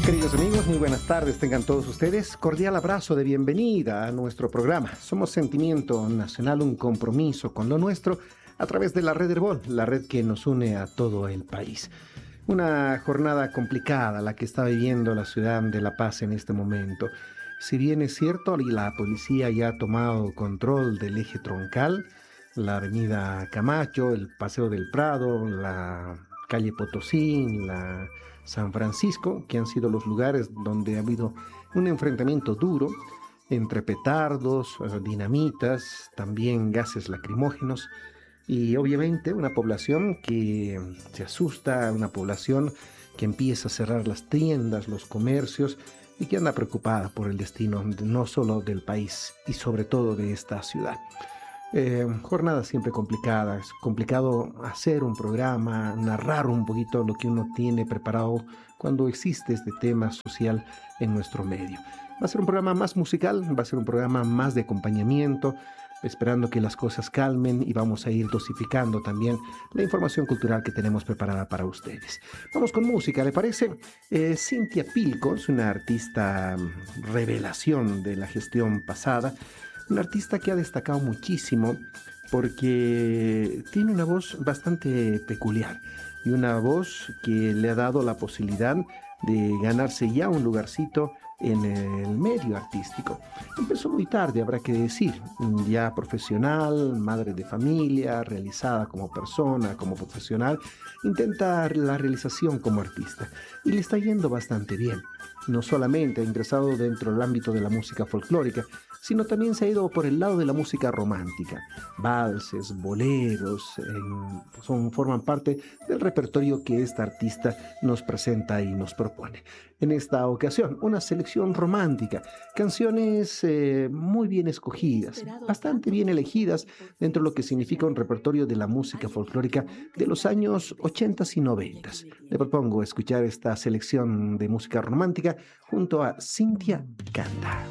Queridos amigos, muy buenas tardes, tengan todos ustedes. Cordial abrazo de bienvenida a nuestro programa. Somos Sentimiento Nacional, un compromiso con lo nuestro a través de la red Herbol, la red que nos une a todo el país. Una jornada complicada la que está viviendo la ciudad de La Paz en este momento. Si bien es cierto, la policía ya ha tomado control del eje troncal, la avenida Camacho, el Paseo del Prado, la calle Potosí, la San Francisco, que han sido los lugares donde ha habido un enfrentamiento duro entre petardos, dinamitas, también gases lacrimógenos y obviamente una población que se asusta, una población que empieza a cerrar las tiendas, los comercios y que anda preocupada por el destino no solo del país y sobre todo de esta ciudad. Jornada siempre complicada, es complicado hacer un programa, narrar un poquito lo que uno tiene preparado cuando existe este tema social en nuestro medio. Va a ser un programa más musical, va a ser un programa más de acompañamiento, esperando que las cosas calmen y vamos a ir dosificando también la información cultural que tenemos preparada para ustedes. Vamos con música, ¿le parece? Cintia Pilco es una artista revelación de la gestión pasada, un artista que ha destacado muchísimo porque tiene una voz bastante peculiar y una voz que le ha dado la posibilidad de ganarse ya un lugarcito en el medio artístico. Empezó muy tarde, habrá que decir, ya profesional, madre de familia, realizada como persona, como profesional, intenta la realización como artista y le está yendo bastante bien. No solamente ha ingresado dentro del ámbito de la música folclórica, sino también se ha ido por el lado de la música romántica. Valses, boleros, forman parte del repertorio que esta artista nos presenta y nos propone. En esta ocasión, una selección romántica, canciones muy bien escogidas, bastante bien elegidas dentro de lo que significa un repertorio de la música folclórica de los años 80 y 90. Le propongo escuchar esta selección de música romántica junto a Cintia Canta.